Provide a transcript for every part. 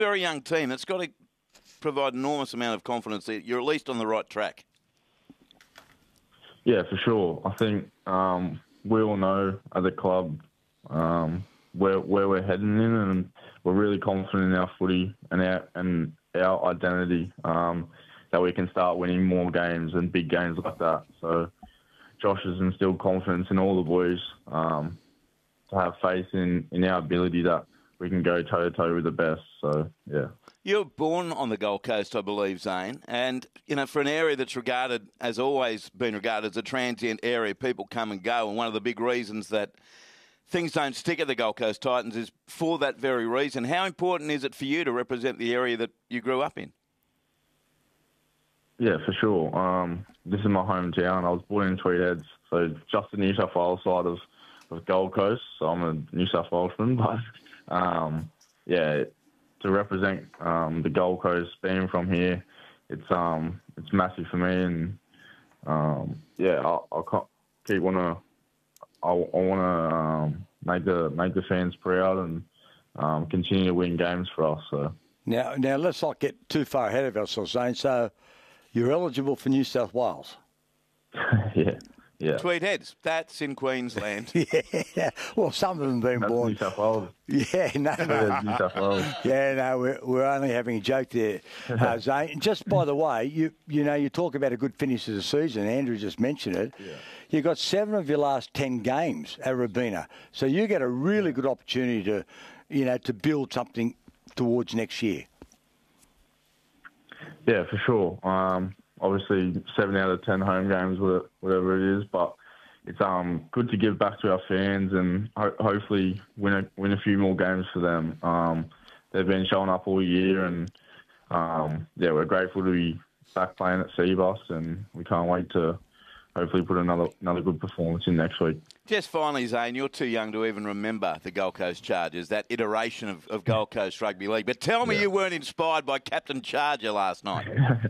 very young team. That's got to provide an enormous amount of confidence that you're at least on the right track. Yeah, for sure. I think we all know as a club where we're heading in, and we're really confident in our footy and our identity that we can start winning more games and big games like that. So Josh has instilled confidence in all the boys to have faith in our ability that we can go toe-to-toe with the best. So, yeah. You were born on the Gold Coast, I believe, Zane, and, for an area that's has always been regarded as a transient area, people come and go, and one of the big reasons that things don't stick at the Gold Coast Titans is for that very reason. How important is it for you to represent the area that you grew up in? Yeah, for sure. This is my hometown. I was born in Tweed Heads, so just the New South Wales side of Gold Coast, so I'm a New South Welshman, but, to represent the Gold Coast, being from here, it's massive for me, and I want to make the fans proud and continue to win games for us. So now let's not get too far ahead of ourselves, Zane. So you're eligible for New South Wales. Yeah. Tweed Heads, that's in Queensland. Yeah. Well, some of them have been born. New South Wales. Yeah, no. New South Wales. Yeah, no, we're only having a joke there, Zane. Just by the way, you talk about a good finish of the season. Andrew just mentioned it. Yeah. You got 7 of your last 10 games at Robina, so you get a really good opportunity to build something towards next year. Yeah, for sure. Obviously, 7 out of 10 home games, whatever it is, but it's good to give back to our fans and hopefully win a few more games for them. They've been showing up all year, and we're grateful to be back playing at Seabus, and we can't wait to hopefully put another good performance in next week. Just finally, Zane, you're too young to even remember the Gold Coast Chargers, that iteration of Gold Coast Rugby League. But tell me you weren't inspired by Captain Charger last night.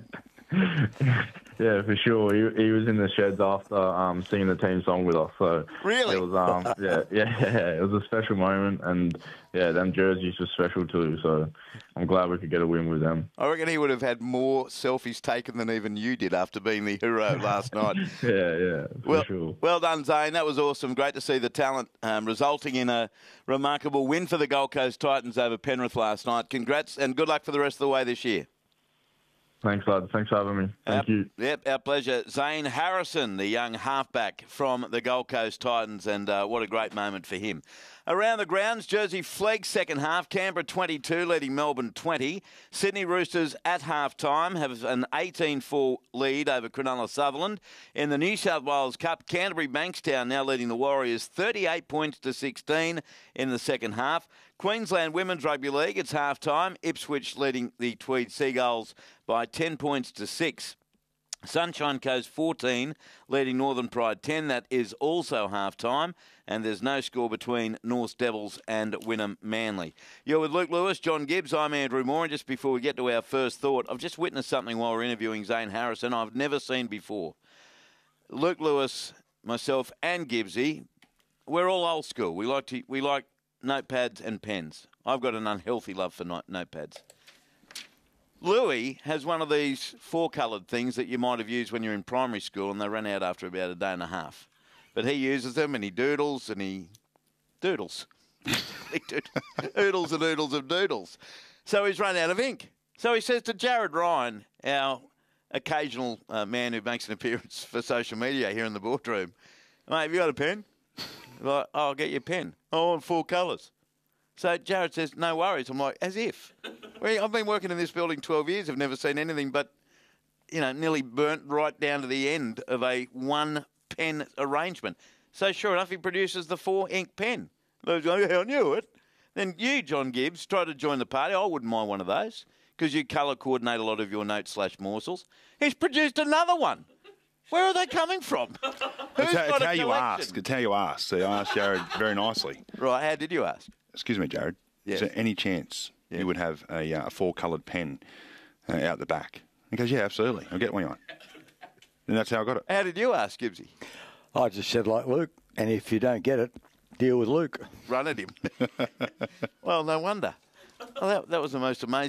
Yeah, for sure. He was in the sheds after singing the team song with us. So really, it was it was a special moment, and them jerseys were special too. So I'm glad we could get a win with them. I reckon he would have had more selfies taken than even you did after being the hero last night. For sure. Well done, Zane. That was awesome. Great to see the talent resulting in a remarkable win for the Gold Coast Titans over Penrith last night. Congrats and good luck for the rest of the way this year. Thanks, lad. Thanks for having me. Thank you. Yep, our pleasure. Zane Harrison, the young halfback from the Gold Coast Titans, and what a great moment for him. Around the grounds, Jersey Flegg second half, Canberra 22 leading Melbourne 20. Sydney Roosters at half-time have an 18-4 lead over Cronulla Sutherland. In the New South Wales Cup, Canterbury Bankstown now leading the Warriors 38 points to 16 in the second half. Queensland Women's Rugby League, it's half-time. Ipswich leading the Tweed Seagulls by 10 points to 6. Sunshine Coast 14, leading Northern Pride 10. That is also half-time, and there's no score between North Devils and Wynnum Manly. You're with Luke Lewis, John Gibbs. I'm Andrew Moore, and just before we get to our first thought, I've just witnessed something while we're interviewing Zane Harrison I've never seen before. Luke Lewis, myself, and Gibbsy, we're all old school. We like notepads and pens. I've got an unhealthy love for notepads. Louis has one of these four-coloured things that you might have used when you're in primary school, and they run out after about a day and a half. But he uses them, and he doodles, and he doodles. Oodles and oodles of doodles. So he's run out of ink. So he says to Jared Ryan, our occasional man who makes an appearance for social media here in the boardroom, mate, have you got a pen? Like, oh, I'll get you a pen. Oh, I want four colours. So Jared says, no worries. I'm like, as if. I've been working in this building 12 years. I've never seen anything but, nearly burnt right down to the end of a one-pen arrangement. So sure enough, he produces the four-ink pen. I knew it. Then you, John Gibbs, try to join the party. I wouldn't mind one of those because you colour coordinate a lot of your notes/morsels. He's produced another one. Where are they coming from? It's how you ask. It's how you ask. So I asked Jared very nicely. Right, how did you ask? Excuse me, Jared. Yes. Is there any chance you would have a four-coloured pen out the back? He goes, yeah, absolutely. I'll get one you want. And that's how I got it. How did you ask, Gibbsy? I just said like Luke, and if you don't get it, deal with Luke. Run at him. Well, no wonder. Oh, that was the most amazing.